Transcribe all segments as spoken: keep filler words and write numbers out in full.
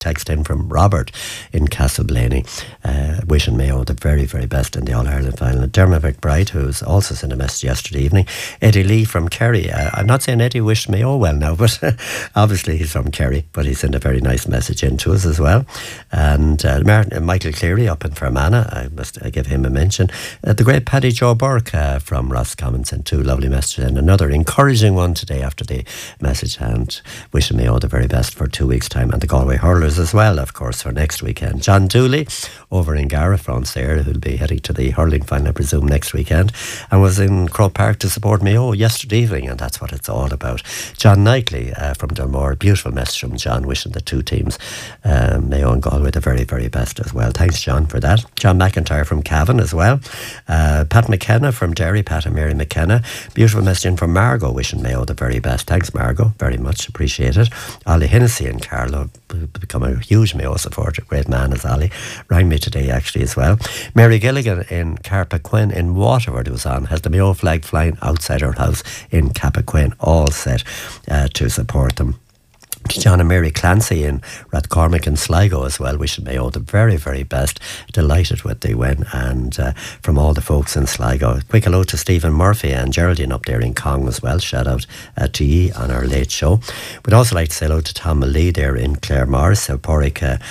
text in from Robert in Castleblaney, uh, wishing Mayo the very, very best in the All-Ireland final. Dermot McBride, who's also sent a message yesterday evening. Eddie Lee from Kerry. Uh, I'm not saying Eddie wished Mayo well now, but obviously he's from Kerry, but he sent a very nice message in to us as well. And uh, Martin, uh, Michael Cleary up in Fermanagh, I must uh, give him a mention. Uh, the great Paddy Joe Burke uh, from Roscommon sent two lovely messages, and another encouraging one today after the message, and wishing Mayo the very best for two weeks' time, and the Galway Hurlers as well, of course, for next weekend. John Dooley over in Gara, France there, who'll be heading to the hurling final, I presume, next weekend, and was in Croke Park to support Mayo yesterday evening, and that's what it's all about. John Knightley uh, from Dunmore, beautiful message from John, wishing the two teams, um, Mayo and Galway, the very, very best as well. Thanks, John, for that. John McIntyre from Cavan as well. Uh, Pat McKenna from Derry, Pat and Mary McKenna. Beautiful message in from Margot, wishing Mayo the very best. Thanks, Margot, very much appreciated. Ollie Hennessy and Carlo, become a huge Mayo supporter, great man as Ollie, rang me today actually as well. Mary Gilligan in Carpaquin in Waterford, who was on, has the Mayo flag flying outside her house in Cappaquin, all set uh, to support them. John and Mary Clancy in Rathcormac and Sligo as well, wishing Mayo the very, very best. Delighted with the win, and uh, from all the folks in Sligo. Quick hello to Stephen Murphy and Geraldine up there in Cong as well. Shout out uh, to ye on our late show. We'd also like to say hello to Tom Lee there in Claremorris, uh, Porrick, uh,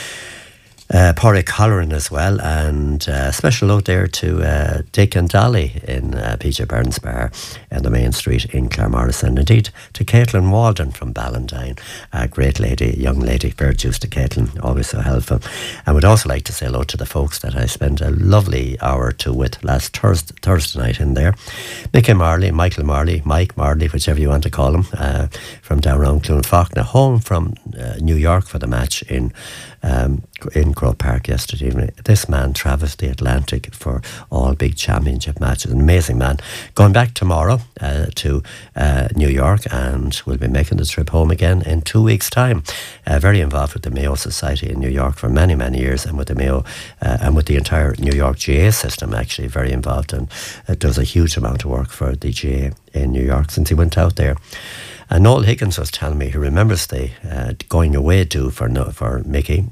Uh, Porrick Holleran as well, and uh, special note there to uh, Dick and Dolly in uh, P J Burns Bar in the main street in Claremorris, and indeed to Caitlin Walden from Ballantyne, a great lady, young lady, fair juice to Caitlin, always so helpful. And would also like to say hello to the folks that I spent a lovely hour or two with last Thursday, Thursday night in there. Mickey Marley, Michael Marley, Mike Marley, whichever you want to call him, uh, from down around Clonfaulkner, home from uh, New York for the match in um, in Croke Park yesterday evening. This man travels the Atlantic for all big championship matches. An amazing man. Going back tomorrow uh, to uh, New York, and we'll be making the trip home again in two weeks' time. Uh, very involved with the Mayo Society in New York for many, many years, and with the Mayo uh, and with the entire New York G A system, actually very involved, and uh, does a huge amount of work for the G A in New York since he went out there. And Noel Higgins was telling me he remembers the uh, going away do for no, for Mickey,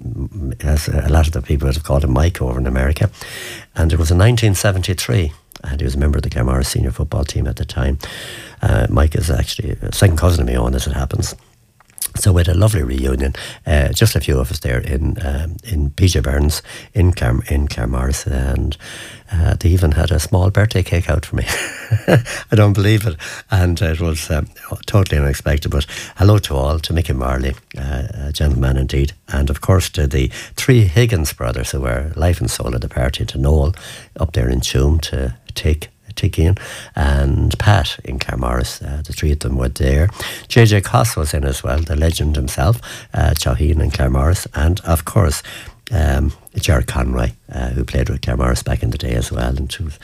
as a lot of the people would have called him Mike over in America. And it was in nineteen seventy-three, and he was a member of the Claremorris senior football team at the time. Uh, Mike is actually a second cousin of my own, as it happens. So we had a lovely reunion, uh, just a few of us there in um, in P J Burns in Clar- in Claremorris, and uh, they even had a small birthday cake out for me. I don't believe it, and it was um, totally unexpected. But hello to all, to Mickey Marley, uh, a gentleman indeed, and of course to the three Higgins brothers who were life and soul of the party, to Noel up there in Tuam, to take Tickian and Pat in Claremorris. Uh, the three of them were there. J J Coss was in as well, the legend himself, uh, Chowheen in Claremorris, and of course um, Jared Conroy, uh, who played with Claremorris back in the day as well, and who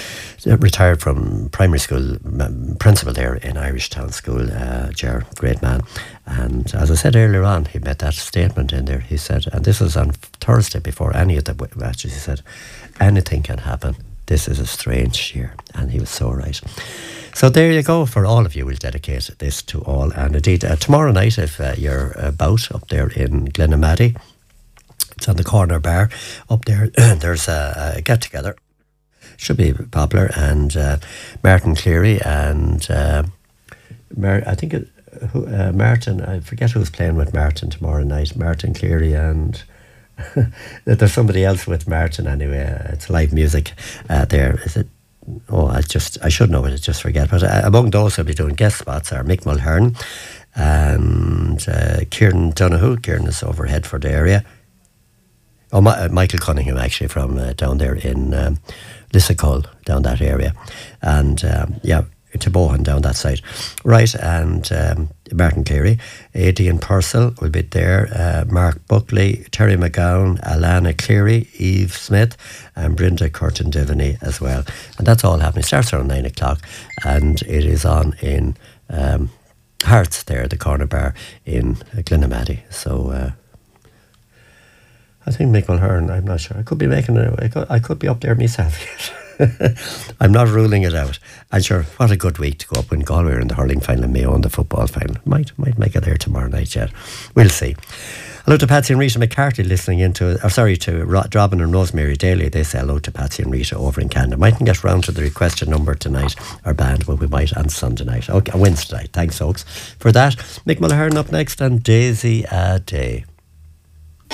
retired from primary school principal there in Irish Town School. uh, Jared, great man. And as I said earlier on, he made that statement in there. He said, and this was on Thursday before any of the matches, he said, anything can happen. This is a strange year, and he was so right. So there you go. For all of you, we'll dedicate this to all. And indeed, uh, tomorrow night, if uh, you're about up there in Glenamaddy, it's on the corner bar up there. There's a, a get together. Should be popular. And uh, Martin Cleary and uh, Mar- I think it, who, uh, Martin. I forget who's playing with Martin tomorrow night. Martin Cleary and. There's somebody else with Martin anyway. It's live music uh, there. Is it? Oh, I just I should know it. I just forget. But uh, among those who'll be doing guest spots are Mick Mulhern and uh, Kieran Donoghue. Kieran is over Headford area. Oh, Ma- uh, Michael Cunningham actually from uh, down there in um, Lissacull, down that area, and um, yeah. to Bohan down that side. Right, and um, Martin Cleary, Aidan Purcell will be there, uh, Mark Buckley, Terry McGowan, Alana Cleary, Eve Smith, and Brenda Curtin Devaney as well. And that's all happening. It starts around nine o'clock, and it is on in um, Hearts there, the corner bar in Glenamaddy. So uh, I think Mick Mulhern, I'm not sure. I could be making it, I could, I could be up there myself yet. I'm not ruling it out. And sure, what a good week to go up when Galway are in the hurling final and Mayo in the football final. Might might make it there tomorrow night yet. We'll see. Hello to Patsy and Rita McCarthy listening into, or sorry, to Robin and Rosemary Daly. They say hello to Patsy and Rita over in Canada. Mightn't get round to the requested number tonight, our band, but we might on Sunday night. Okay, Wednesday night. Thanks, folks, for that. Mick Mulhern up next and Daisy a Day.